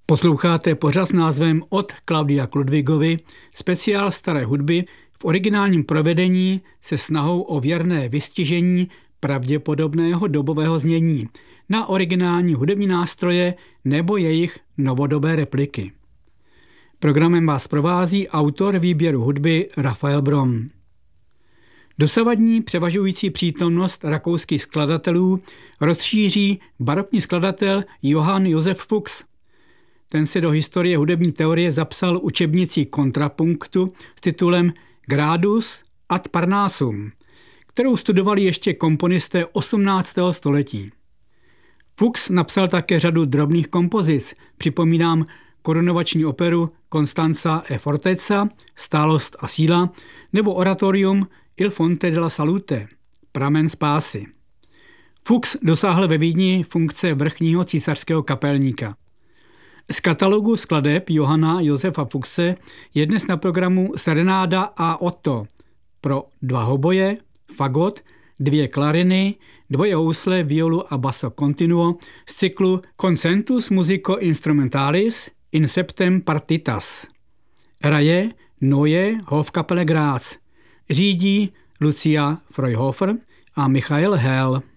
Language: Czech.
Posloucháte pořad s názvem Od Klaudia k Ludwigovi, speciál staré hudby v originálním provedení se snahou o věrné vystižení pravděpodobného dobového znění na originální hudební nástroje nebo jejich novodobé repliky. Programem vás provází autor výběru hudby Rafael Brom. Dosavadní převažující přítomnost rakouských skladatelů rozšíří barokní skladatel Johann Josef Fuchs. Ten se do historie hudební teorie zapsal učebnicí kontrapunktu s titulem Gradus ad Parnassum, kterou studovali ještě komponisté 18. století. Fuchs napsal také řadu drobných kompozic, připomínám korunovační operu Constanza e Fortezza, Stálost a síla, nebo oratorium Il Fonte della Salute, Pramen spásy. Fuchs dosáhl ve Vídni funkce vrchního císařského kapelníka. Z katalogu skladeb Johanna Josefa Fuchse je dnes na programu Serenáda a Otto pro 2 hoboje, fagot, 2 klariny, 2 housle, violu a basso continuo z cyklu Concentus Musico Instrumentalis in septem partitas. Hraje Neue Hofkapelle Graz. Řídí Lucia Freuhofer a Michael Hell.